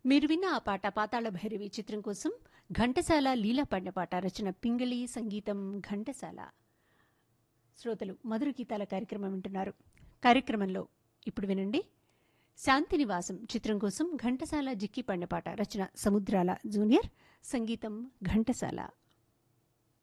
మీరు విన్న ఆ పాట పాతాళ భైరవి చిత్రం కోసం ఘంటసాల లీలా పాడిన పాట రచన పింగళి సంగీతం ఘంటసాల. శ్రోతలు మధుర గీతాల కార్యక్రమం వింటున్నారు. కార్యక్రమంలో ఇప్పుడు వినండి శాంతినివాసం చిత్రం కోసం ఘంటసాల జిక్కి పాడిన పాట రచన సముద్రాల జూనియర్ సంగీతం ఘంటసాల.